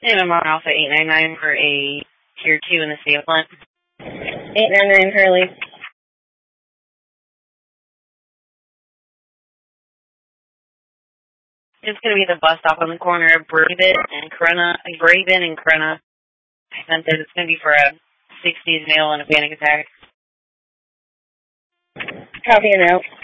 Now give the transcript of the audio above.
MMR Alpha 899 for a Tier 2 in the city of Flint. 899 Hurley. It's going to be the bus stop on the corner of Braven and Corona. I sent it. It's going to be for a 60s male and a panic attack. Copy and out.